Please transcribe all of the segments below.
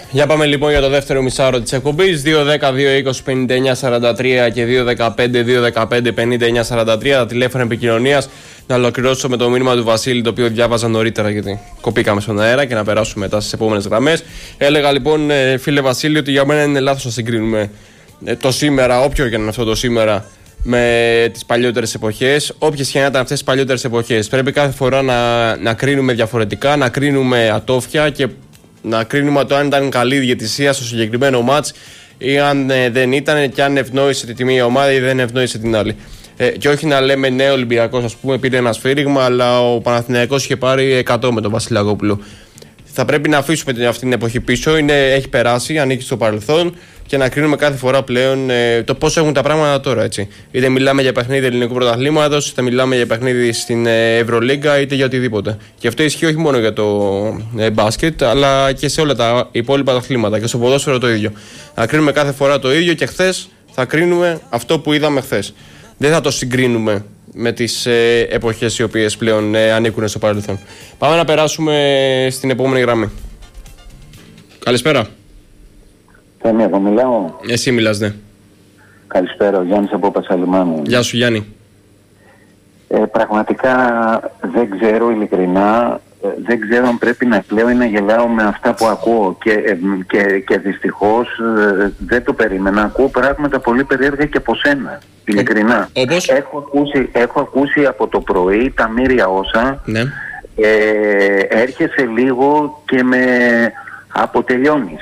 Για πάμε λοιπόν για το δεύτερο μισάωρο της εκπομπής. 2-10-2-20-59-43 και 2-15-2-15-59-43 τα τηλέφωνα επικοινωνίας. Να ολοκληρώσω με το μήνυμα του Βασίλη, το οποίο διάβαζα νωρίτερα γιατί κοπήκαμε στον αέρα, και να περάσουμε μετά στις επόμενες γραμμές. Έλεγα λοιπόν, φίλε Βασίλη, ότι για μένα είναι λάθος να συγκρίνουμε το σήμερα, όποιο και να είναι αυτό το σήμερα, με τις παλιότερες εποχές, όποιες και να ήταν αυτές τις παλιότερες εποχές. Πρέπει κάθε φορά να κρίνουμε διαφορετικά, να κρίνουμε ατόφια και να κρίνουμε το αν ήταν καλή διαιτησία στο συγκεκριμένο μάτς ή αν δεν ήταν, και αν ευνόησε τη μία ομάδα ή δεν ευνόησε την άλλη. Και όχι να λέμε ναι, ο Ολυμπιακός, ας πούμε, πήρε ένα σφύριγμα, αλλά ο Παναθηναϊκός είχε πάρει 100 με τον Βασιλακόπουλο. Θα πρέπει να αφήσουμε αυτή την εποχή πίσω, έχει περάσει, ανήκει στο παρελθόν, και να κρίνουμε κάθε φορά πλέον το πώς έχουν τα πράγματα τώρα. Έτσι. Είτε μιλάμε για παιχνίδι ελληνικού πρωταθλήματος, είτε μιλάμε για παιχνίδι στην Ευρωλίγκα, είτε για οτιδήποτε. Και αυτό ισχύει όχι μόνο για το μπάσκετ, αλλά και σε όλα τα υπόλοιπα αθλήματα. Και στο ποδόσφαιρο το ίδιο. Να κρίνουμε κάθε φορά το ίδιο, και χθες θα κρίνουμε αυτό που είδαμε χθες. Δεν θα το συγκρίνουμε με τις εποχές οι οποίες πλέον ανήκουν στο παρελθόν. Πάμε να περάσουμε στην επόμενη γραμμή. Καλησπέρα. Θέμη, εγώ μιλάω. Εσύ μιλάς, ναι. Καλησπέρα, ο Γιάννης από Πασαλιμάνου. Γεια σου, Γιάννη. Πραγματικά δεν ξέρω, ειλικρινά, δεν ξέρω αν πρέπει να κλαίω ή να γελάω με αυτά που ακούω, και δυστυχώς δεν το περίμενα. Ακούω πράγματα πολύ περίεργα και από σένα, ειλικρινά. Όπως? Έχω ακούσει από το πρωί τα μύρια όσα. Ναι. Έρχεσαι λίγο και με αποτελειώνεις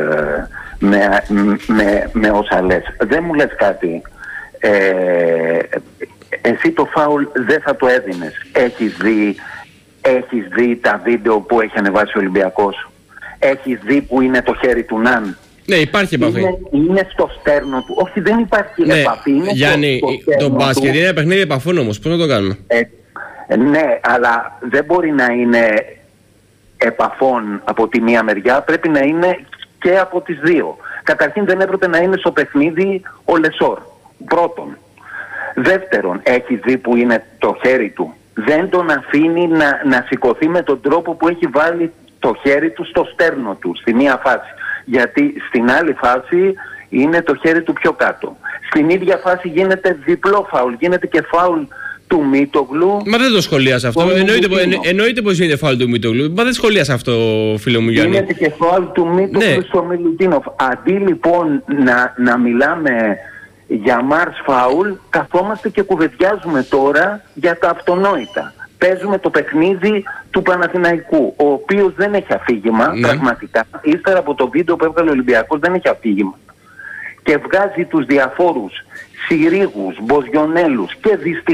με όσα λες. Δεν μου λες κάτι. Εσύ το φάουλ δεν θα το έδινες. Έχεις δει τα βίντεο που έχει ανεβάσει ο Ολυμπιακός? Έχεις δει που είναι το χέρι του Ναν? Ναι, υπάρχει επαφή. Είναι στο στέρνο του. Όχι, δεν υπάρχει επαφή. Είναι Γιάννη, το μπάσκετ είναι παιχνίδι επαφών όμως. Πώς να το κάνουμε? Ναι, αλλά δεν μπορεί να είναι επαφών από τη μία μεριά. Πρέπει να είναι και από τις δύο. Καταρχήν δεν έπρεπε να είναι στο παιχνίδι ο Λεσόρ. Πρώτον. Δεύτερον, έχει δει που είναι το χέρι του? Δεν τον αφήνει να σηκωθεί με τον τρόπο που έχει βάλει το χέρι του στο στέρνο του, στη μία φάση. Γιατί στην άλλη φάση είναι το χέρι του πιο κάτω. Στην ίδια φάση γίνεται διπλό φάουλ, γίνεται και φάουλ του Μίτογλου. Μα δεν το σχολίασα αυτό. Εννοείται πως είναι φάουλ του Μίτογλου. Μα δεν σχολίασα αυτό, φίλο μου Γιάννη. Γίνεται και φάουλ του Μίτογλου στο Μιλουτίνοφ. Αντί λοιπόν να μιλάμε για Μάρς φάουλ, καθόμαστε και κουβεντιάζουμε τώρα για τα αυτονόητα. Παίζουμε το παιχνίδι του Παναθηναϊκού, ο οποίος δεν έχει αφήγημα, πραγματικά. Ύστερα από το βίντεο που έβγαλε ο Ολυμπιακός δεν έχει αφήγημα. Και βγάζει τους διαφόρους Συρίγους, Μποζιονέλους, και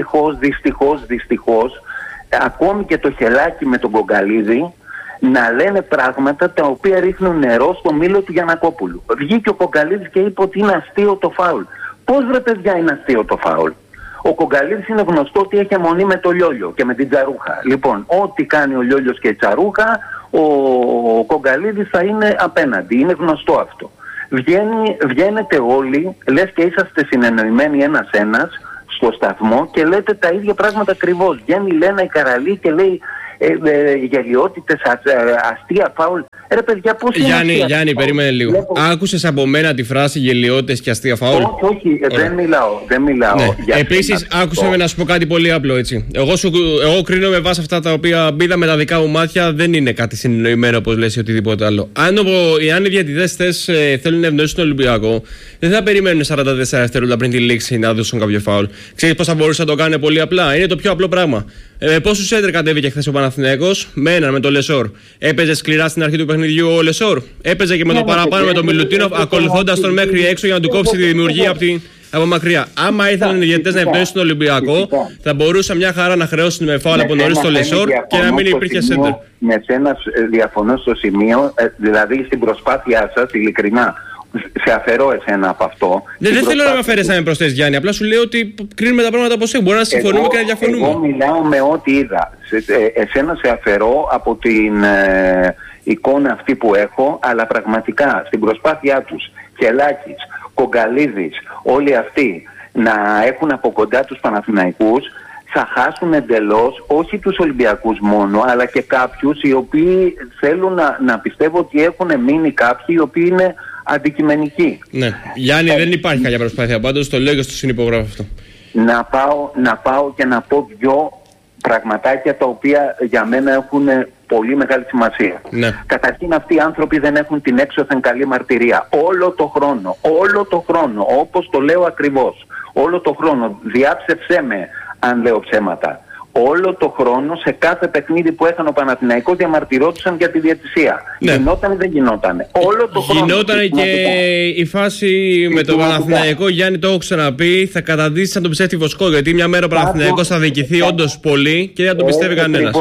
δυστυχώς, ακόμη και το Χελάκι με τον Κογκαλίδη, να λένε πράγματα τα οποία ρίχνουν νερό στο μήλο του Γιαννακόπουλου. Βγήκε ο Κογκαλίδης και είπε ότι είναι αστείο το φάουλ. Πώς ρε παιδιά είναι αστείο το φάουλ? Ο Κογκαλίδης είναι γνωστό ότι έχει αιμονή με το Λιόλιο και με την Τσαρούχα. Λοιπόν, ό,τι κάνει ο Λιόλιος και η Τσαρούχα, ο Κογκαλίδης θα είναι απέναντι. Είναι γνωστό αυτό. Βγαίνετε όλοι, λες και είσαστε συνεννοημένοι ένας-ένας στο σταθμό και λέτε τα ίδια πράγματα ακριβώς. Βγαίνει η Λένα η Καραλή και λέει γελιότητες, αστεία φάουλ. Ρε παιδιά, πώς είναι? Γιάννη, περίμενε λίγο. Άκουσες από μένα τη φράση γελιότητες και αστεία φάουλ? Όχι, δεν μιλάω. Ναι. Επίσης, άκουσε με να σου πω κάτι πολύ απλό, έτσι. Εγώ κρίνω με βάση αυτά τα οποία είδα με τα δικά μου μάτια, δεν είναι κάτι συνεννοημένο όπως λες ή οτιδήποτε άλλο. Αν οι διαιτητές θέλουν να ευνοήσουν τον Ολυμπιακό, δεν θα περιμένουν 44 δευτερόλεπτα πριν τη λήξη να δώσουν κάποιο φάουλ. Ξέρεις πώς θα μπορούσε να το κάνει πολύ απλά? Είναι το πιο απλό πράγμα. Πόσους έντρε κατέβηκε χθες ο Παναθηναϊκός? Με έναν, με τον Λεσόρ. Έπαιζε σκληρά στην αρχή του παιχνιδιού ο Λεσόρ. Έπαιζε και με το παραπάνω με τον Μιλουτίνοφ, ακολουθώντας τον μέχρι έξω για να του κόψει τη δημιουργία από μακριά. Άμα ήθελαν οι διαιτητές να ευνοήσουν τον Ολυμπιακό, θα μπορούσαν μια χαρά να χρεώσουν με φάουλ από νωρίς τον Λεσόρ και να μην υπήρχε σέντερ. Με σένα διαφωνώ στο σημείο, δηλαδή στην προσπάθειά σας, ειλικρινά. Σε αφαιρώ εσένα από αυτό. Δεν θέλω να με αφαιρέσει να με προσθέσει, Γιάννη. Απλά σου λέω ότι κρίνουμε τα πράγματα όπως έχουν. Μπορεί να συμφωνούμε και να διαφωνούμε. Εγώ μιλάω με ό,τι είδα. Εσένα σε αφαιρώ από την εικόνα αυτή που έχω, αλλά πραγματικά στην προσπάθειά τους, Χελάκης, Κογκαλίδης, όλοι αυτοί να έχουν από κοντά τους Παναθηναϊκούς, θα χάσουν εντελώς όχι τους Ολυμπιακούς μόνο, αλλά και κάποιους οι οποίοι θέλουν να πιστεύω ότι έχουν μείνει κάποιοι οι οποίοι είναι αντικειμενικοί. Ναι. Γιάννη, δεν υπάρχει κάποια προσπάθεια, πάντως το λέω και στο συνυπογράφω αυτό. Να πάω και να πω δυο πραγματάκια τα οποία για μένα έχουν πολύ μεγάλη σημασία. Ναι. Καταρχήν, αυτοί οι άνθρωποι δεν έχουν την έξωθεν καλή μαρτυρία. Όλο το χρόνο, όπως το λέω ακριβώς, όλο το χρόνο, διάψευσέ με αν λέω ψέματα. Όλο το χρόνο σε κάθε παιχνίδι που έκανε ο Παναθηναϊκός διαμαρτυρόντουσαν για τη διαιτησία. Ναι. Γινόταν ή δεν γινόταν. Όλο το χρόνο. Γινόταν και η φάση με τον Παναθηναϊκό, Γιάννη, το έχω ξαναπεί, θα καταντήσει σαν τον ψεύτη Βοσκό. Γιατί μια μέρα ο Παναθηναϊκός θα διοικηθεί όντως πολύ και δεν θα τον πιστεύει κανένας.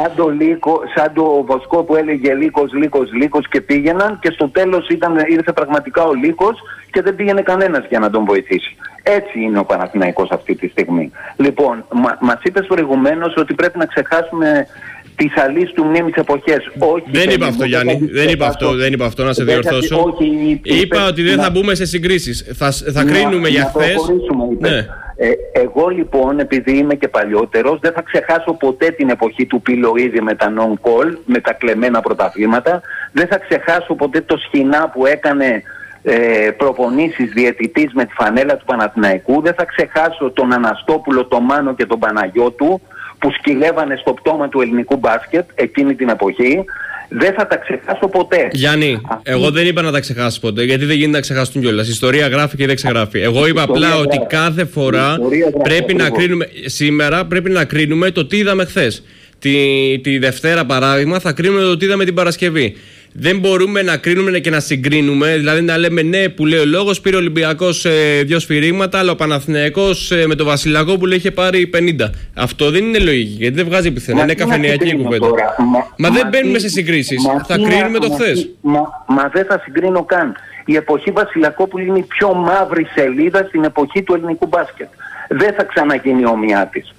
Σαν το Βοσκό που έλεγε Λύκος και πήγαιναν και στο τέλος ήρθε πραγματικά ο Λύκος και δεν πήγαινε κανένας για να τον βοηθήσει. Έτσι είναι ο Παναθηναϊκός αυτή τη στιγμή. Λοιπόν, μας είπες προηγουμένως ότι πρέπει να ξεχάσουμε τις αλείς του μνήμης εποχές. Όχι, δεν είπα αυτό, Γιάννη. Δεν είπα αυτό, να σε διορθώσω. Είπα ότι δεν θα μπούμε σε συγκρίσεις. Θα κρίνουμε για χθες. Ναι. Εγώ λοιπόν, επειδή είμαι και παλιότερος, δεν θα ξεχάσω ποτέ την εποχή του Πιλοίδη με τα non-call, με τα κλεμμένα πρωταθλήματα. Δεν θα ξεχάσω ποτέ το σχοινά που έκανε προπονήσεις διαιτητής με τη φανέλα του Παναθηναϊκού. Δεν θα ξεχάσω τον Αναστόπουλο, τον Μάνο και τον Παναγιώτου που σκυλεύανε στο πτώμα του ελληνικού μπάσκετ εκείνη την εποχή. Δεν θα τα ξεχάσω ποτέ. Γιάννη, εγώ δεν είπα να τα ξεχάσεις ποτέ, γιατί δεν γίνεται να ξεχάσουν κιόλας. Η ιστορία γράφει και δεν ξεγράφει. Εγώ είπα απλά ότι κάθε φορά πρέπει να κρίνουμε. Σήμερα πρέπει να κρίνουμε το τι είδαμε χθες. Τη Δευτέρα, παράδειγμα, θα κρίνουμε το τι είδαμε την Παρασκευή. Δεν μπορούμε να κρίνουμε και να συγκρίνουμε, δηλαδή να λέμε ναι που λέει ο λόγος, πήρε ο Ολυμπιακός 2 σφυρίγματα, αλλά ο Παναθηναϊκός με τον Βασιλακόπουλο είχε πάρει 50. Αυτό δεν είναι λογική, γιατί δεν βγάζει πιθανό. Είναι καφενειακή η κουβέντα. Μα δεν μπαίνουμε σε συγκρίσεις. Θα κρίνουμε το χθες. Μα δεν θα συγκρίνω καν. Η εποχή Βασιλακόπουλου είναι η πιο μαύρη σελίδα στην εποχή του ελληνικού μπάσκετ. Δεν θα ξαναγίνει ομοιά της.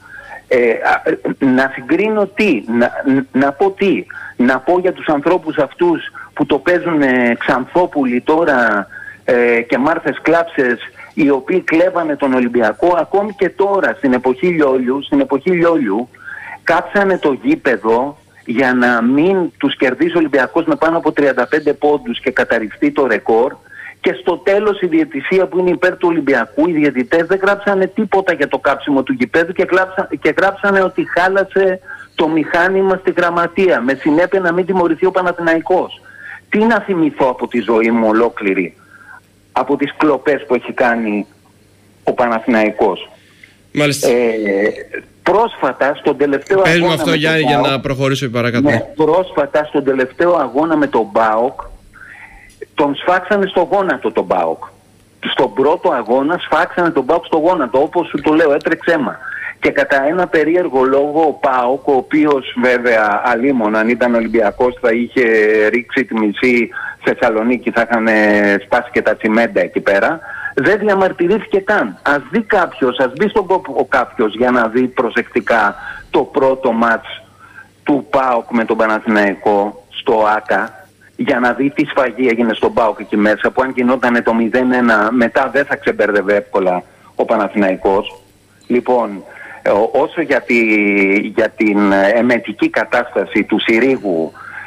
Να συγκρίνω τι, να πω τι. Να πω για τους ανθρώπους αυτούς που το παίζουν Ξανθόπουλοι τώρα και Μάρθες Κλάψες, οι οποίοι κλέβανε τον Ολυμπιακό ακόμη και τώρα στην εποχή Λιόλιου κάψανε το γήπεδο για να μην τους κερδίσει ο Ολυμπιακός με πάνω από 35 πόντους και καταρριφθεί το ρεκόρ. Και στο τέλος η διαιτησία που είναι υπέρ του Ολυμπιακού, οι διαιτητές δεν γράψανε τίποτα για το κάψιμο του γηπέδου και γράψανε ότι χάλασε το μηχάνημα στη γραμματεία, με συνέπεια να μην τιμωρηθεί ο Παναθηναϊκός. Τι να θυμηθώ από τη ζωή μου ολόκληρη, από τις κλοπές που έχει κάνει ο Παναθηναϊκός. Μάλιστα. Πρόσφατα στον τελευταίο αγώνα... Πες μου αυτό, Γιάννη, για να προχωρήσω παρακάτω. Ναι, πρόσφατα στον τελευταίο αγώνα με τον ΠΑΟΚ, τον σφάξανε στο γόνατο τον ΠΑΟΚ. Στον πρώτο αγώνα σφάξανε τον ΠΑΟΚ στο γόνατο, όπως σου το λέω, έτρεξε αίμα. Και κατά ένα περίεργο λόγο ο ΠΑΟΚ, ο οποίος βέβαια αλίμον αν ήταν Ολυμπιακός θα είχε ρίξει τη μισή Θεσσαλονίκη, θα είχαν σπάσει και τα τσιμέντα εκεί πέρα, δεν διαμαρτυρήθηκε καν. Ας δει κάποιος, ας μπει στον κόπο κάποιος για να δει προσεκτικά το πρώτο μάτς του ΠΑΟΚ με τον Παναθηναϊκό στο ΆΚΑ, για να δει τι σφαγή έγινε στον ΠΑΟΚ εκεί μέσα, που αν γινόταν το 0-1 μετά δεν θα ξεμπέρδευε εύκολα ο Παναθηναϊκός. Λοιπόν, όσο για την εμετική κατάσταση του Συρίγου,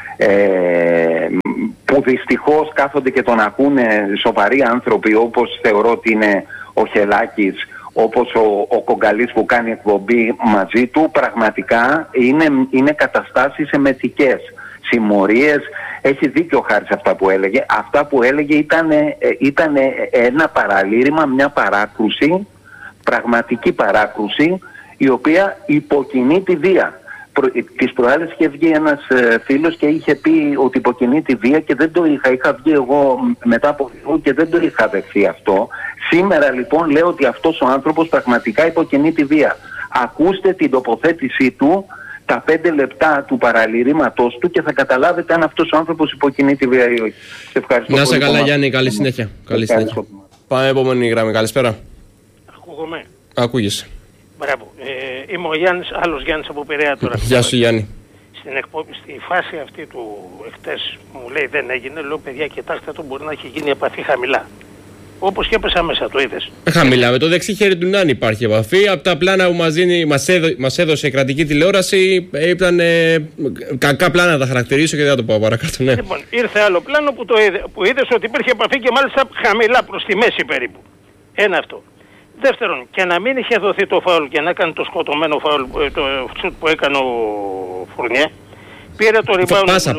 που δυστυχώς κάθονται και τον ακούνε σοβαροί άνθρωποι, όπως θεωρώ ότι είναι ο Χελάκης, όπως ο Κογκαλής που κάνει εκπομπή μαζί του, πραγματικά είναι καταστάσεις εμετικές, συμμορίες. Έχει δίκιο ο Χάρης αυτά που έλεγε. Αυτά που έλεγε ήταν ένα παραλήρημα, μια παράκρουση, πραγματική παράκρουση, η οποία υποκινεί τη βία. Τις προάλλες είχε βγει ένας φίλος και είχε πει ότι υποκινεί τη βία και δεν το είχα βγει εγώ μετά από αυτό και δεν το είχα δεχθεί αυτό. Σήμερα λοιπόν λέω ότι αυτός ο άνθρωπος πραγματικά υποκινεί τη βία. Ακούστε την τοποθέτησή του, τα 5 λεπτά του παραλυρήματός του και θα καταλάβετε αν αυτός ο άνθρωπος υποκινεί τη βία ή όχι. Σε ευχαριστώ. Να είσαι καλά, Γιάννη, καλή συνέχεια. Καλή συνέχεια. Πάμε επόμενη γραμμή. Καλησπέρα. Ακούγομαι. Ακούγεσαι. Μπράβο. Είμαι ο Γιάννης, άλλος Γιάννης από Πειραιά τώρα. Γεια σου, Γιάννη. Στη φάση αυτή του εχθές μου λέει δεν έγινε, λέω παιδιά κοιτάξτε το, μπορεί να έχει γίνει επαφή χαμηλά. Όπως και έπεσα μέσα, το είδες. Χαμηλά, με το δεξί χέρι του Νάνη υπάρχει επαφή. Από τα πλάνα που μας έδωσε η κρατική τηλεόραση ήταν κακά πλάνα να τα χαρακτηρίσω και δεν θα το πάω παρακάτω. Ναι. Λοιπόν, ήρθε άλλο πλάνο που είδες ότι υπήρχε επαφή και μάλιστα χαμηλά προς τη μέση περίπου. Ένα αυτό. Δεύτερον, και να μην είχε δοθεί το φάουλ και να έκανε το σκοτωμένο φάουλ, το σουτ που έκανε ο Φουρνιέ, πήρε το rebound.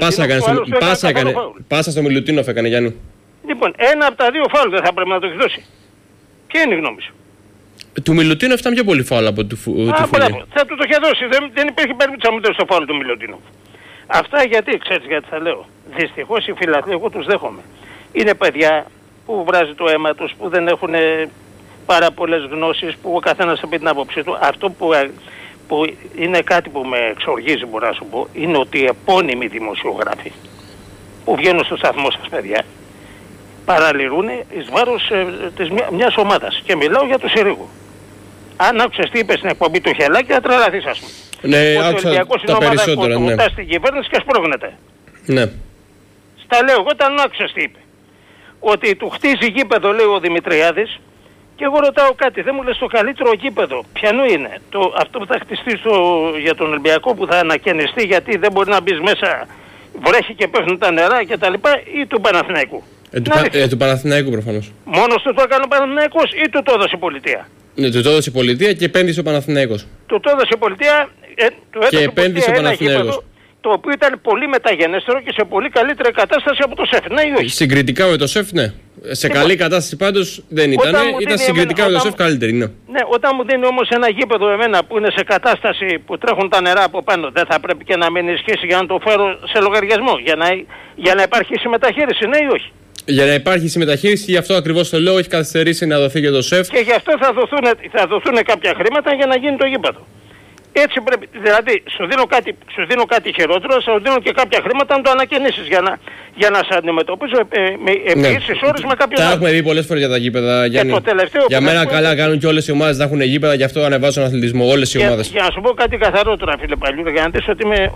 Πάσα στο Μιλουτίνοφ έκανε, Γιάννη. Λοιπόν, ένα από τα δύο φάουλ δεν θα πρέπει να το έχει δώσει. Ποια είναι η γνώμη σου? Του Μιλουτίνοφ ήταν πιο πολύ φάουλ από του Φουρνιέ. Θα του το είχε δώσει. Δεν υπήρχε περίπτωση να μου δώσει το φάουλ του Μιλουτίνοφ. Αυτά γιατί, ξέρεις γιατί θα λέω. Δυστυχώς οι φιλαθλοί, εγώ τους δέχομαι. Είναι παιδιά που βράζει το αίμα τους, που δεν έχουν πάρα πολλές γνώσεις, που ο καθένας θα πει την άποψή του. Αυτό που είναι κάτι που με εξοργίζει, μπορώ να σου πω, είναι ότι οι επώνυμοι δημοσιογράφοι που βγαίνουν στο σταθμό σας, παιδιά, παραλυρούν εις βάρος μιας ομάδας. Και μιλάω για το Συρίγο. Αν άκουσες τι είπε στην εκπομπή του Χελάκη, θα τρελαθείς, ας πούμε. Ναι, άκουσα τα περισσότερα, ναι. Ότι στην κυβέρνηση και σπρώχνεται. Ναι. Στα λέω εγώ, όταν άκουσες τι είπε. Ότι του χτίζει γήπεδο, λέει ο Δημητριάδης, και εγώ ρωτάω κάτι, δεν μου λες το καλύτερο γήπεδο, ποιανού είναι? Αυτό που θα χτιστεί για τον Ολυμπιακό, που θα ανακαινιστεί γιατί δεν μπορεί να μπεις μέσα, βρέχει και πέφτουν τα νερά κτλ. Ή του Παναθηναϊκού? Του Παναθηναϊκού προφανώς. Μόνος του το έκανε ο Παναθηναϊκός ή του το έδωσε η πολιτεία? Ναι, του το έδωσε η πολιτεία και επένδυσε ο Παναθηναϊκός. Του το έδωσε η πολιτεία, του έδωσε η πολιτεία ένα γήπεδο, το οποίο ήταν πολύ μεταγενέστερο και σε πολύ καλύτερη κατάσταση από το ΣΕΦ, ναι ή όχι? Συγκριτικά με το ΣΕΦ, ναι. Σε καλή κατάσταση πάντως δεν ήταν. Ήταν συγκριτικά με το ΣΕΦ καλύτερη, ναι. Ναι, όταν μου δίνει όμως ένα γήπεδο εμένα που είναι σε κατάσταση που τρέχουν τα νερά από πάνω, δεν θα πρέπει και να με ενισχύσει για να το φέρω σε λογαριασμό, για να υπάρχει συμμεταχείριση, ναι ή όχι? Για να υπάρχει συμμεταχείριση, γι' αυτό ακριβώς το λόγο έχει καθυστερήσει να δοθεί και το ΣΕΦ. Και γι' αυτό θα δοθούν κάποια χρήματα για να γίνει το γήπεδο. Έτσι πρέπει, δηλαδή σου δίνω κάτι χειρότερο, σου δίνω και κάποια χρήματα να το ανακαινήσεις για να σε αντιμετωπίσω επίσης ώρες με κάποιον άλλο. Τα έχουμε δει πολλές φορές για τα γήπεδα, Γιάννη. Για μένα καλά κάνουν και όλες οι ομάδες να έχουν γήπεδα, γι' αυτό ανεβάζουν τον αθλητισμό, όλες οι ομάδες. Για να σου πω κάτι καθαρό τώρα, φίλε Παλιούρα, για να δεις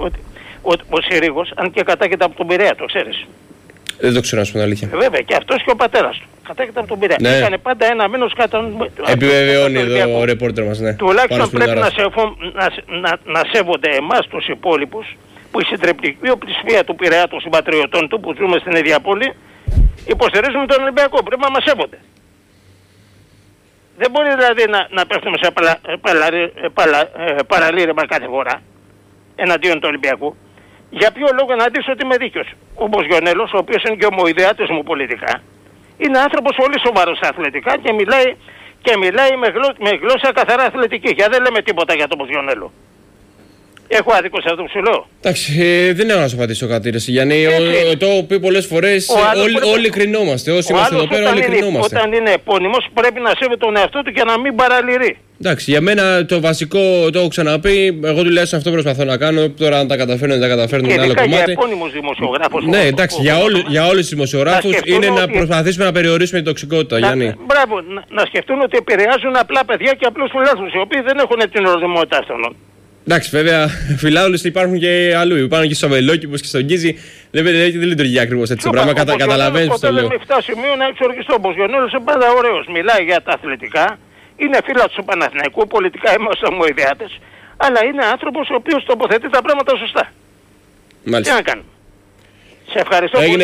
ότι ο Συρίγος, αν και κατάγεται από τον Πειραιά, το ξέρεις. Δεν το ξέρω, να σου πω την αλήθεια. Βέβαια, και αυτός και ο πατέρας του. Κατάγεται από τον Πειραιά. Ναι. Έκανε πάντα ένα μένος κατά. Επιβεβαιώνει εδώ ο ρεπόρτερ μας, ναι. Τουλάχιστον πρέπει να σέβονται εμάς τους υπόλοιπους, που η συντριπτική πλειοψηφία του Πειραιά, των συμπατριωτών του, που ζούμε στην ίδια πόλη, υποστηρίζουμε τον Ολυμπιακό. Πρέπει να μας σέβονται. Δεν μπορεί δηλαδή να πέφτουμε σε παραλήρημα κάθε φορά εναντίον του Ολυμπιακού. Για ποιο λόγο? Να δεις ότι είμαι δίκαιος. Ο Μποζιονέλος, ο οποίος είναι και ομοειδεάτης μου πολιτικά, είναι άνθρωπος πολύ σοβαρός αθλητικά και μιλάει με γλώσσα καθαρά αθλητική. Για δεν λέμε τίποτα για τον Μποζιονέλο. Έχω άδικο σε αυτό που σου λέω? Εντάξει, δεν έχω να σου απαντήσω κάτι, Γιάννη. Το έχω πει πολλές φορές. Όλοι κρινόμαστε. Όσοι είμαστε εδώ πέρα, όλοι κρινόμαστε. Όταν είναι επώνυμος, πρέπει να σέβεται τον εαυτό του και να μην παραλυρεί. Εντάξει, για μένα το βασικό το έχω ξαναπεί. Εγώ τουλάχιστον αυτό προσπαθώ να κάνω. Τώρα, αν τα καταφέρνω, δεν τα καταφέρνω, είναι άλλο κομμάτι. Για επώνυμους δημοσιογράφους. Ναι, εντάξει, για όλους τους δημοσιογράφους είναι να προσπαθήσουμε να περιορίσουμε την τοξικότητα, Γιάννη. Μπράβο, να σκεφτούν ότι επηρεάζουν απλά παιδιά και απλούς φιλάθλους, οι οποίοι δεν έχουν την οριμότητα αυτών. Εντάξει, βέβαια, φιλάδουλες υπάρχουν και αλλού. Υπάρχουν και στο Βελόκηπος και στον Γκίζη. Δεν λειτουργεί ακριβώς έτσι το πράγμα. Καταλαβαίνεις το λέω. Όταν με φτάσει σημείο να εξοργιστώ, ο Μποζιονέλος είναι πάντα ωραίος. Μιλάει για τα αθλητικά. Είναι φίλος του Παναθηναϊκού. Πολιτικά είμαστε ομοειδεάτες. Αλλά είναι άνθρωπος ο οποίος τοποθετεί τα πράγματα σωστά. Μάλιστα. Τι να κάνουμε. Σε ευχαριστώ πολύ.